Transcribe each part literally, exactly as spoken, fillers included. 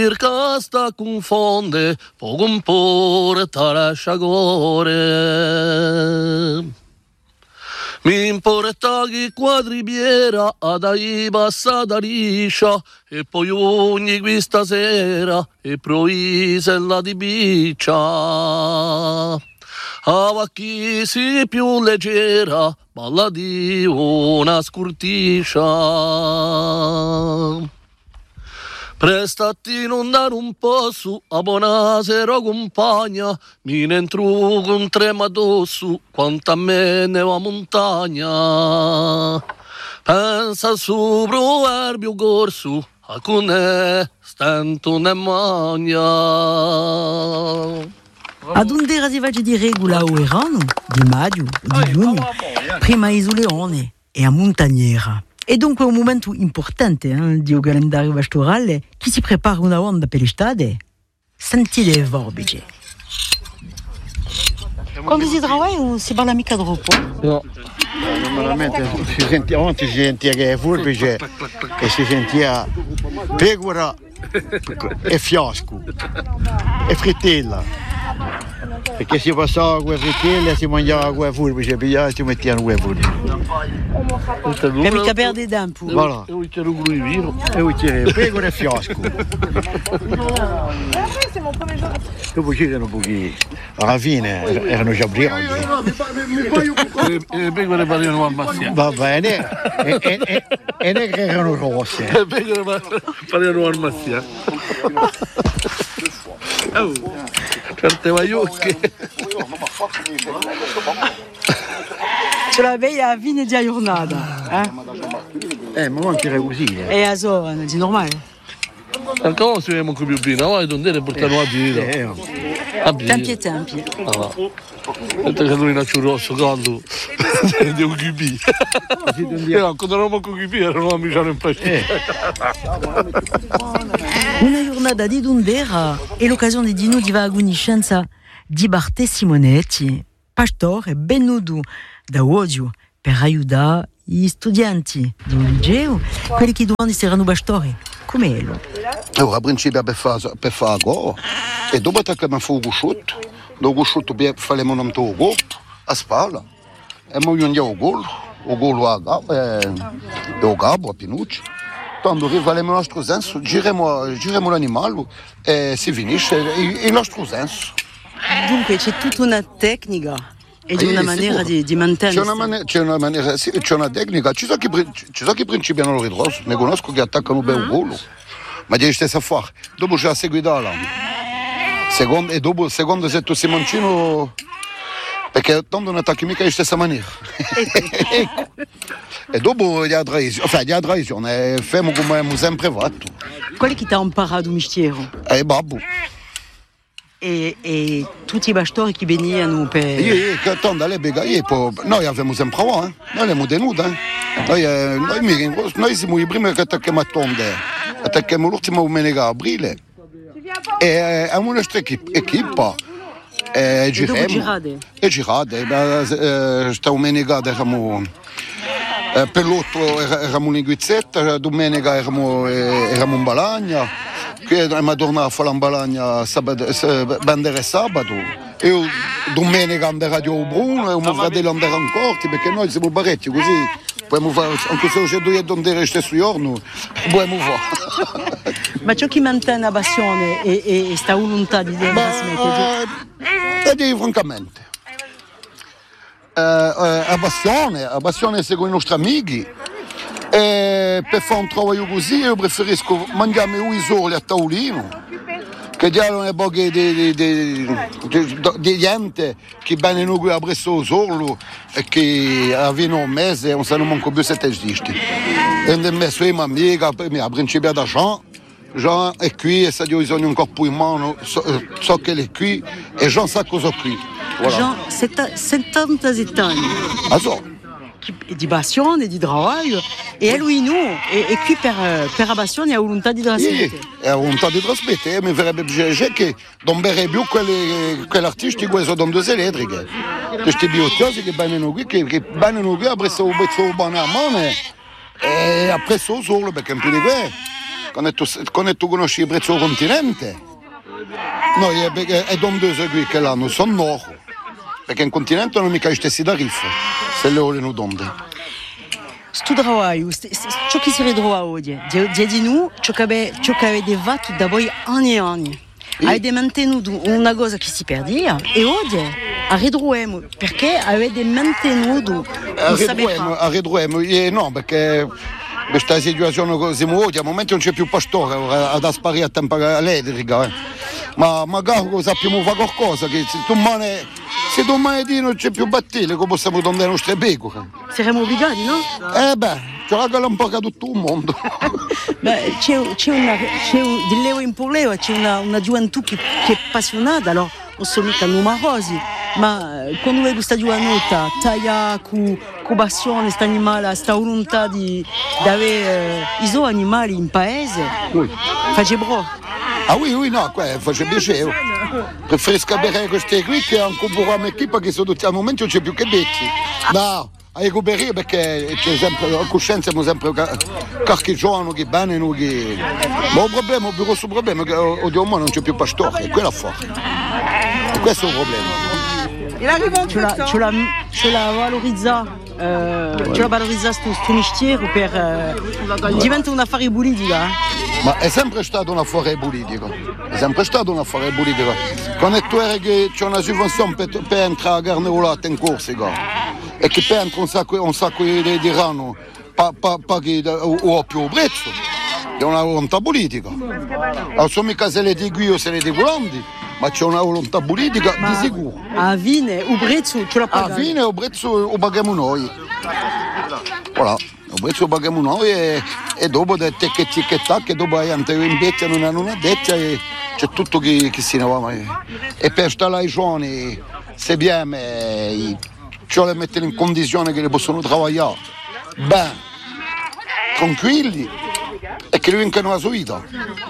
Circa sta confonde, poco un porta la sciagore. Mi importa che quadribiera ad ai passata liscia e poi ogni questa sera e proise la di biccia. A chi si più leggera, balla di una scurtiscia. Prestati non dare un po' su, a buonasera compagna, mi ne entro con trema addosso, quanto a me ne va montagna. Pensa su proverbio corso, a cune stento ne magna. Ad unde rasivaggi di regola o erano, di maggio, di giugno, prima isoleone e a montagnera. E dunque un momento importante eh, di un calendario pastorale che si prepara una onda per l'estate. Sentite le vorbici. Quando si lavora non si parla mica troppo? No, normalmente si sentiva, oggi si sentiva che è vorbice e si sentiva pecora e fiasco e frittella. Perché si passava con le frittelle, si mangiava con le forbici, e si mettevano con le forbici. E mica perde tempo. Voilà. E c'era un gruivino. E c'era pecora e fiasco. Dopo c'erano pochi, alla fine erano già briganti. E pecore parevano ammassiate. Va bene, e, e, e, e ne erano rosse. E pecore parevano ammassiate. Oh, certe maiocche. Ce l'avevi a fine di giornata. Eh, Eh, ma anche era così. Eh. e a sera, è normale. Anche ora si vede molto più bene, vai dondere e portano a giro. Eh, A giro. Tempi e tempi. Ah, mentre che lui nasce rosso, caldo, di un chibì. E quando eravamo con chibì erano amici in pace. Una giornata di Dondera è l'occasione di noi di va a conoscenza di Bartè Simonetti, pastore ben nudo da odio per aiutare gli studenti del liceo, quelli che domani saranno pastori, come lui. Allora, a principio per fare per fare go e dopo attacchiamo a fuoco cusciotto, dopo cusciotto faremo un togo a spalla e poi andiamo al gol, al gol a capo e al capo a pinucci. Quando faremo il nostro senso, gireremo, gireremo l'animale e si finisce il, il nostro senso. Dunque c'è tutta una tecnica e di una Sì, maniera sicuro. di, di mantenere. C'è una, mani- c'è una maniera, sì, c'è una tecnica, ci sono chi, pri- ci sono chi principiano il ritroso, ne conosco che attaccano bene un gol, ma devi stare a fare. Dopo c'è la seguità secondo, e dopo, secondo se tu sei mancino, perché tanto non attacchi mica di stessa maniera. Ecco. E dopo gli tradizioni, cioè gli tradizioni, facciamo come abbiamo sempre fatto. Quelli che ti hanno imparato il mestiere E babbo. e, e tutti i pastori che venivano per... Io, che tanto alle beghe, noi abbiamo sempre avuto, eh? Noi abbiamo tenuto, eh? Noi, eh, noi, noi, noi siamo i primi che attacchiamo a tonde, attacchiamo l'ultima domenica a aprile. E eh, abbiamo una nostra equipa. E dopo girate? E girate. Questa domenica eravamo... Eh, per l'otto eravamo in Guizzetta, domenica eravamo, eh, eravamo in Balagna, qui abbiamo tornato a fare in Balagna sabato, bandere e sabato. Io domenica andrò a Radio Bruno e mio fratello andrà in corti perché noi siamo parecchi così. Possiamo fare, anche se c'è due giorni lo stesso giorno, possiamo fare. Ma ciò che mantiene la passione e, e, e sta volontà di trasmettere? E dico francamente. Eh, eh, a passione, a passione seguo i nostri amici e per fare un lavoro così io preferisco mangiarmi un isole a tavolino che diano le poche di, di, di, di, di gente che vengono qui a presso solo e che avevano un mese e non sanno manco più se esisti e mi messo in amica a principio da Jean Jean è qui e sa di bisogno un corpo in mano so, so che è qui e Jean sa cosa è qui. Voilà. Jean, settantasette anni Also. di passione, di lavoro e lui noi e, e qui per, per la passione e la volontà di trasmettere. Sì, è la volontà di trasmettere, mi farebbe piacere che non verrebbe più quelli, quegli artisti che sono donde elettriche, questi biotiosi che vengono qui, che, che vengono qui a presso un pezzo urbano a mano e a presso solo perché non più di questo. quando tu, quando tu conosci il prezzo del continente, noi è, è dondoso qui che l'hanno, sono nuovo, perché in continente non mica gli stessi tariffe, se le vogliono donde. Stu travail, ciò che si ritrova oggi, di di noi, ciò che avete fatto da voi anni e anni, avete mantenuto una cosa che si perdeva e oggi ritroviamo perché avete mantenuto un sapere. Ritroviamo, no, perché questa situazione che siamo oggi, al momento non c'è più pastore ad asparire a tempo elettrica, eh. ma magari sappiamo fare qualcosa, che se domani, se domani non c'è più battile, come possiamo dare le nostre pecore? Saremo obbligati, no? Eh beh, ce l'ha un po' tutto il mondo. Beh, c'è, c'è una, c'è un, di leva in poleo, c'è una, una gioventù che, che è appassionata, allora non sono mica numerosi, ma quando vedi questa giovanota, taglia con passione, questa animale, questa volontà di avere eh, i suoi animali in paese, fa bro. Ah oui, oui, no, qua faccio piacere. Preferisco avere queste qui che anche un po' un'equipa che sono tutti al momento non c'è più che becchi. No, a recuperare perché c'è sempre, a coscienza siamo sempre qualche giorno che bene, noi che... Ma il problema, il grosso problema è che oggi non c'è più pastore, è quella fuori. E questo è il problema. Ce la, ce la, ce la valorizza, eh, ce la valorizza questo mestiere per eh, diventa un affare politico. Eh? Ma è sempre stato un affare politico, è sempre stato un affare politico. Quando tu eri che c'è una subvenzione per, per entrare a Garneolata in Corsica e che per entrare un sacco, un sacco di, di rano paghi o più prezzo, è una volontà politica. Non sono mica se le di qui o se le di Golandi, ma c'è una volontà politica ma di sicuro. A fine, il prezzo ce la paghiamo. A fine, il prezzo lo paghiamo noi. Voilà. Il prezzo lo paghiamo noi e, e dopo del tec e tic e tac, e dopo hai in becchia, non hanno una detta e c'è tutto che, che si ne va. E per stare ai giovani, se abbiamo, ci le mettere in condizione che le possono lavorare bene, tranquilli e che li vincano la sua vita.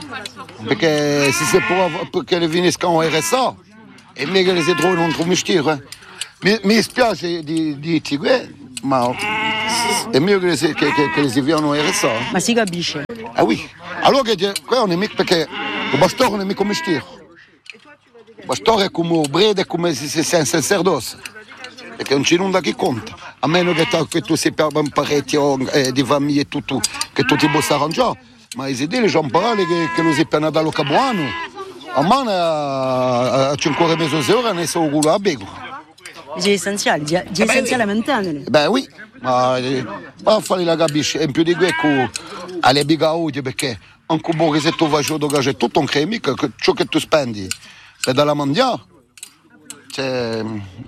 Perché se si può che le finiscano R S A è meglio che si trovino un altro mestiere. Mi, mi dispiace di dirti questo, ma è meglio che, che, che, che si viano R S A. Ma si capisce. Ah oui. Allora che quello non è mica perché il bastore non è mica un mestiere. Il bastore è come il brede, è come se sei un sacerdote. Perché non c'è nulla che conta. A meno che, che tu sei per un parecchio eh, di famiglie e tutto, che tu ti possa arrangiare. Ma le idee, le gens parlent che, che lo sappiano da lo cabuano. A mano a cinque mesi ora ne sono culo a becco. È essenziale, è essenziale mantenere. Beh, oui, ma a fare la capisci, è più di quello alle biga oggi perché anche un po' che se tu fai ciò c'è tutto un chimico, ciò che tu spendi per dalla mangiare, cioè,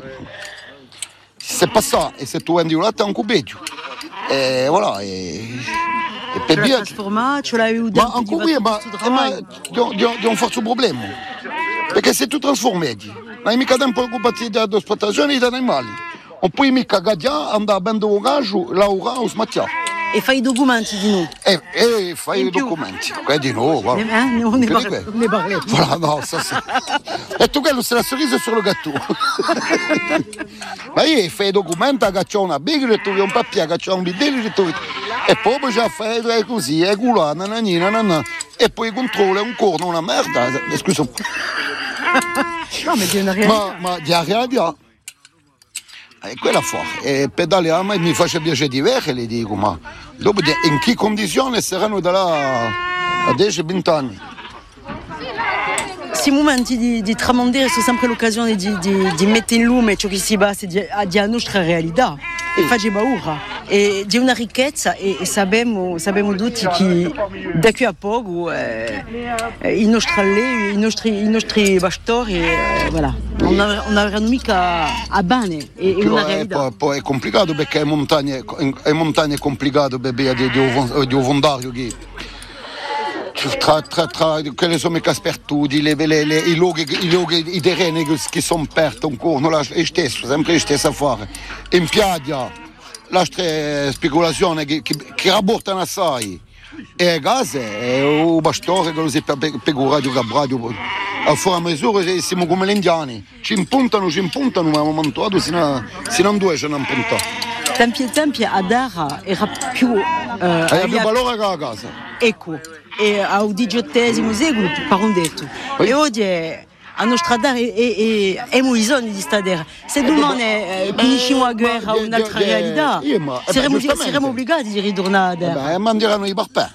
se passa e se tu vendi un latte anche peggio. E voilà, e, e per via trasformato, ce l'avevi ma anche qui, ma di un forte problema. Perché se tu trasformi, non hai mica tempo occupati dell'esportazione degli animali. Non puoi mica gadare, andare a vendere un gaggio, lavorare o smattiare. E fai i documenti di noi. E, e fai i documenti. Quelli di noi, guarda. Eh, non ne parliamo. Voilà, no, ça, ça. E tu quello se la sorriso sur le gâteau. Ma io fai i documenti, agaccio una biga, tu un papier, agaccio un bidello, e poi già fai così, e culo, nananina, nanana. E poi controlli un corno, una merda. Scusa. No, ma di una realtà. Ma di una realtà. E quella fuori, e pedaliamo e mi faccia piacere di vedere, le dico, ma dopo in che condizioni saranno da là a dieci venti anni? Questi momenti di, di tramandare sono sempre l'occasione di, di, di mettere in lume ciò che si basa di, di la nostra realtà e fa paura. E di una ricchezza e, e sappiamo, sappiamo tutti che da qui a poco eh, i nostri allevi, i nostri, i nostri pastori eh, voilà, non avranno mica a bene, è, è una realtà. Poi, poi è complicato perché è montagna, è montagna è complicato per di, di, di, di vondario che tra, tra, tra quelle sono mica spertuti, le, le, le, i luoghi, i, luoghi, i terreni che sono aperti ancora, è lo stesso, sempre lo stesso a fare. In piaggia l'altra speculazione che, che, che rapportano assai e il gas è il bastore che lo si per pegurato il gabradio a fuori a misura siamo come gli indiani ci impuntano, ci impuntano ma un momento se non due ce non puntano tempi e tempi a Dara era più eh, era più valore che la casa ecco e al diciottesimo secolo per un detto. E oggi è, a nostra dare e abbiamo bisogno di stare. Se domani eh, finisciamo la guerra o un'altra realtà, saremo, saremo obbligati di ritornare. Beh, manderanno i barpè.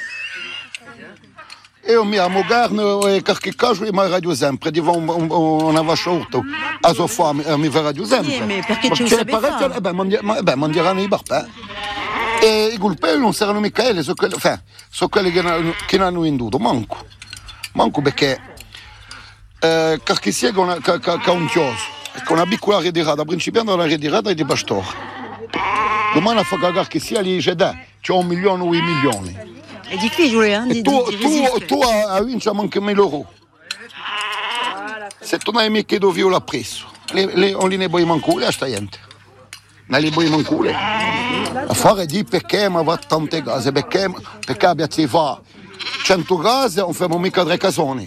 Io mi amo Garno e qualche caso mi radio sempre, dico una vascia urto, a sua fame mi fa radio sempre. Sì, perché ci sarebbe fare? Beh, manderanno i barpè. E i colpevoli non saranno mica sono quelli, cioè, sono quelli che, che non hanno venduto, manco. Manco perché eh, qualche sia con un chioso, con una piccola ritirata, principiando dalla ritirata di pastore. Domani a fare qualche sia lì c'è da, c'è un milione o un milione. È difficile, eh? Di, tu, di, di tu, tu hai vinto anche mille euro. Se tu non hai mica dove l'ha preso, non li ne puoi mancare a sta gente. Non li puoi mancare. A fare di perché ma va tante case, perché, perché abbiamo di fare cento case, non facciamo mica tre casoni.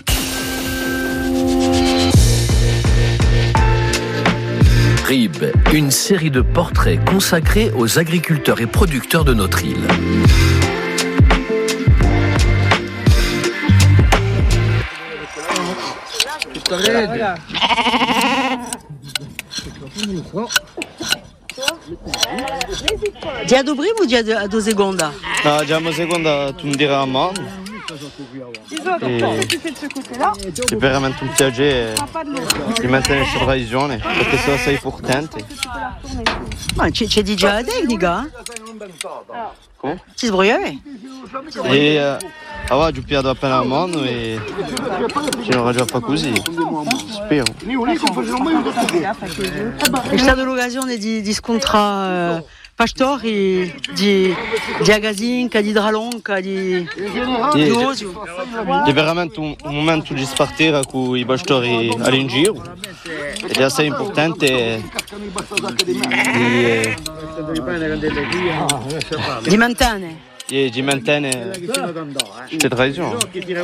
Rib, une série de portraits consacrés aux agriculteurs et producteurs de notre île. Dia do primo ou dia do seconda? No, diamo seconda tundire a mano. E è veramente un piacere di mantenere questa tradizione perché se la sei fortente. Ma c'è, c'è di già la tecnica? Come? Si sbrogliava? E uh, aveva giupiato appena a mano e ci non già fa così. Spero. È stata l'occasione di, di scontrare uh, pastori di, di Agazinca, di Dralonca, di, di Osio. È veramente un, un momento di spartire con i pastori all'ingiro ed è assai importante di, eh, di Mantane. di, di mantenere queste tradizioni.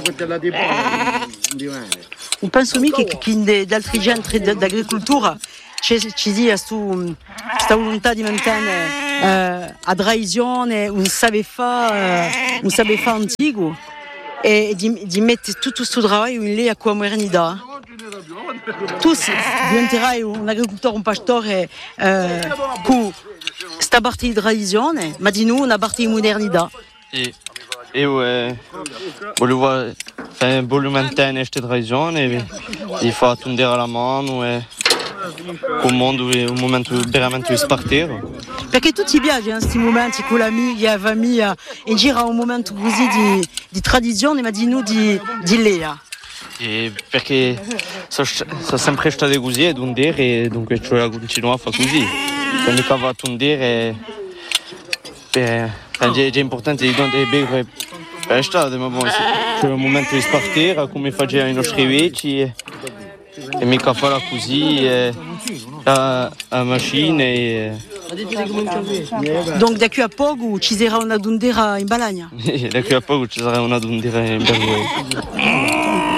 Non penso mica che, che in altri centri d'agricoltura ci, ci sia questa volontà di mantenere eh, la tradizione, un saper fare, un saper fare antico e di, di mettere tutto questo lavoro in lei a qua modernità. Tu diventerai un agricoltore, un pastore eh, con questa parte di tradizione, ma di noi una parte di modernità. E io eh, volevo, eh, volevo mantenere queste tradizioni e di far tundere la mano e un mondo, un momento veramente di spartire. Perché tu ti piace in questi momenti con l'amica, la famiglia, e gira un momento così di, di tradizione, ma di noi di, di lea. E perché sono, sono sempre stato così a tundere e dunque ci voglio continuare a fare così. Quando vado a tundere è, è importante di non bere per l'estate, ma bon, c'è un momento di spartire come facevano i nostri vecchi e, e mica fare così e, a, a macchina e, Donc da qui a poco ci sarà una dundera in Balagna. Da qui a poco ci sarà una dundera in Bergoglio.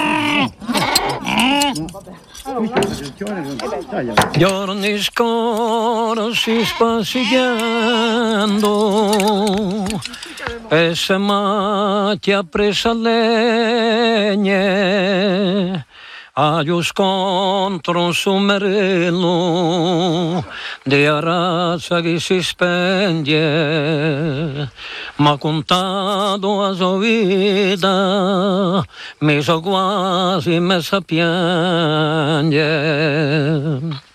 Giorni scorsi spaziando e se matti ha preso legne agli scontro su merello di razza che si spende ma contato la sua vita mi so quasi messa a piangere.